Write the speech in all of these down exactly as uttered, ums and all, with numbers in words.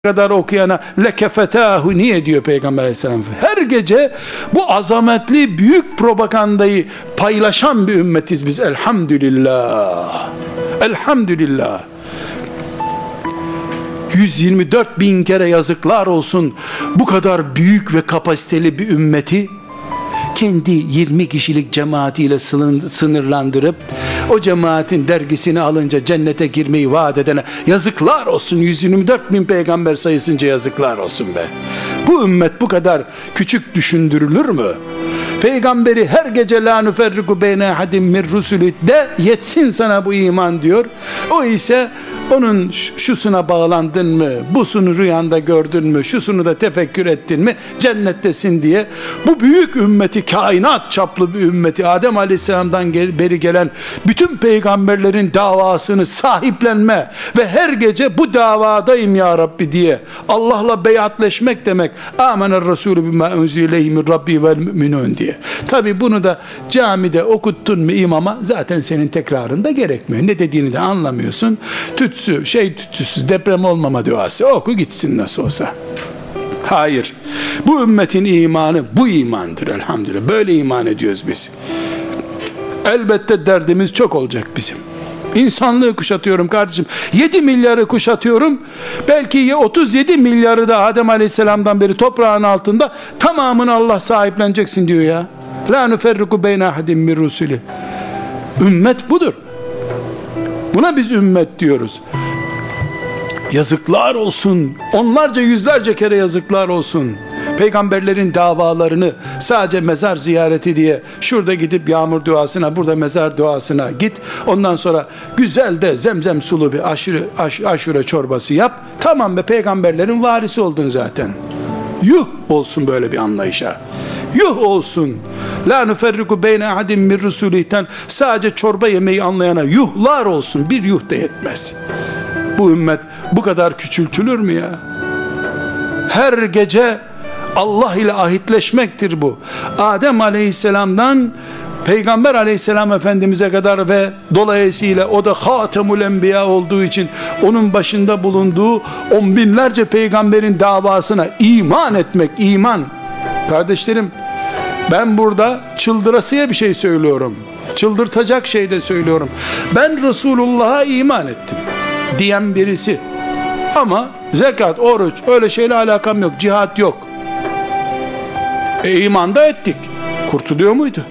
kadar okuyana lekefetahu niye diyor Peygamber Aleyhisselam? Her gece bu azametli büyük propagandayı paylaşan bir ümmetiz biz, elhamdülillah. Elhamdülillah. yüz yirmi dört bin kere yazıklar olsun bu kadar büyük ve kapasiteli bir ümmeti kendi yirmi kişilik cemaatiyle sınırlandırıp o cemaatin dergisini alınca cennete girmeyi vaat edene yazıklar olsun. yüz yirmi dört bin peygamber sayısınca yazıklar olsun be. Bu ümmet bu kadar küçük düşündürülür mü? Peygamberi her gece la nuferriku beyne ahadim min rusulü de yetsin sana bu iman diyor. O ise onun şusuna bağlandın mı, busunu rüyanda gördün mü, şusunu da tefekkür ettin mi cennettesin diye bu büyük ümmeti, kainat çaplı bir ümmeti, Adem Aleyhisselam'dan beri gelen bütün peygamberlerin davasını sahiplenme ve her gece bu davadayım ya Rabbi diye Allah'la beyatleşmek demek. Amener Resulü bima unzile min Rabbi vel müminun diye. Tabi bunu da camide okuttun mu imama zaten senin tekrarında gerekmiyor. Ne dediğini de anlamıyorsun. Tütsü, şey tütsüsü, deprem olmama duası oku gitsin nasıl olsa. Hayır. Bu ümmetin imanı bu imandır elhamdülillah. Böyle iman ediyoruz biz. Elbette derdimiz çok olacak bizim. İnsanlığı kuşatıyorum kardeşim. yedi milyarı kuşatıyorum. Belki otuz yedi milyarı da Adem Aleyhisselam'dan beri toprağın altında, tamamını Allah sahipleneceksin diyor ya. La nuferriku beyne ahadim min rusuli. Ümmet budur. Buna biz ümmet diyoruz. Yazıklar olsun. Onlarca yüzlerce kere yazıklar olsun. Peygamberlerin davalarını sadece mezar ziyareti diye şurada gidip yağmur duasına, burada mezar duasına git. Ondan sonra güzel de zemzem sulu bir aşure, aş, aşure çorbası yap. Tamam be, peygamberlerin varisi oldun zaten. Yuh olsun böyle bir anlayışa. Yuh olsun. La nuferriku beyne ahadim min rusulihten sadece çorba yemeği anlayana yuhlar olsun. Bir yuh da yetmez. Bu ümmet bu kadar küçültülür mü ya? Her gece Allah ile ahitleşmektir bu. Adem Aleyhisselam'dan Peygamber Aleyhisselam Efendimiz'e kadar ve dolayısıyla o da Hatemul Enbiya olduğu için onun başında bulunduğu on binlerce peygamberin davasına iman etmek, iman. Kardeşlerim, ben burada çıldırasıya bir şey söylüyorum. Çıldırtacak şey de söylüyorum. Ben Resulullah'a iman ettim diyen birisi, ama zekat, oruç öyle şeyle alakam yok, cihat yok. E iman da ettik. Kurtuluyor muydu?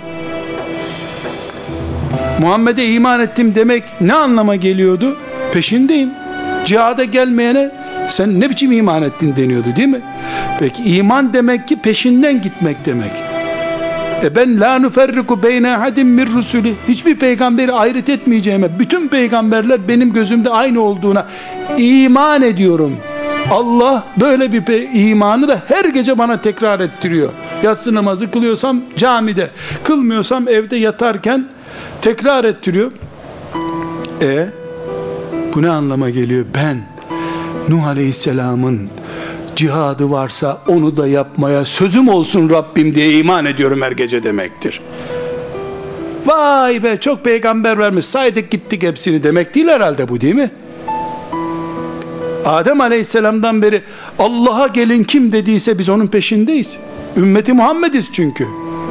Muhammed'e iman ettim demek ne anlama geliyordu? Peşindeyim. Cihada gelmeyene sen ne biçim iman ettin deniyordu değil mi? Peki iman demek ki peşinden gitmek demek. E ben la nuferriku beyne ahadim min rusuli, hiçbir peygamberi ayrıt etmeyeceğime, bütün peygamberler benim gözümde aynı olduğuna iman ediyorum. Allah böyle bir imanı da her gece bana tekrar ettiriyor. Yatsı namazı kılıyorsam camide, kılmıyorsam evde yatarken tekrar ettiriyor. E bu ne anlama geliyor? Ben Nuh Aleyhisselam'ın cihadı varsa onu da yapmaya sözüm olsun Rabbim diye iman ediyorum her gece demektir. Vay be, çok peygamber vermiş, saydık gittik hepsini demek değil herhalde bu, değil mi? Adem Aleyhisselam'dan beri Allah'a gelin kim dediyse biz onun peşindeyiz. Ümmeti Muhammediz çünkü.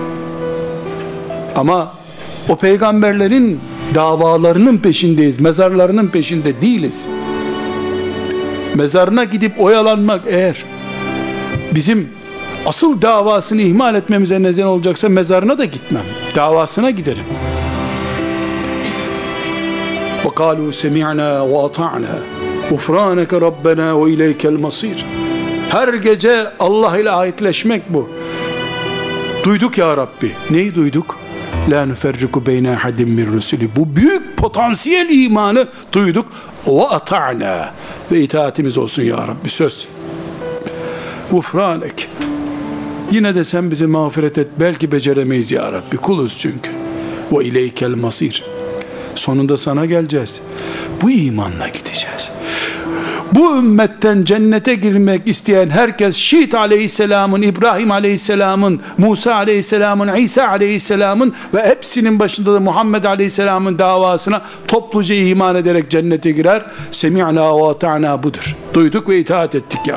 Ama o peygamberlerin davalarının peşindeyiz, mezarlarının peşinde değiliz. Mezarına gidip oyalanmak eğer bizim asıl davasını ihmal etmemize neden olacaksa mezarına da gitmem, davasına giderim. وَقَالُوا سَمِعْنَا وَأَطَعْنَا غُفْرَانَكَ رَبَّنَا وَاِلَيْكَ الْمَصِيرِ. Her gece Allah ile ahitleşmek bu. Duyduk ya Rabbi. Neyi duyduk? La nuferriku beyne ahadim min rusuli. Bu büyük potansiyel imanı duyduk. Ve ata'na. Ve itaatimiz olsun ya Rabbi, söz. Gufranek. Yine de sen bizi mağfiret et. Belki beceremeyiz ya Rabbi. Kuluz çünkü. Ve ileykel masir. Sonunda sana geleceğiz. Bu imanla gideceğiz. Bu ümmetten cennete girmek isteyen herkes Şiit aleyhisselamın, İbrahim aleyhisselamın, Musa aleyhisselamın, İsa aleyhisselamın ve hepsinin başında da Muhammed aleyhisselamın davasına topluca iman ederek cennete girer. Semi'na ve ata'na budur. Duyduk ve itaat ettik ya.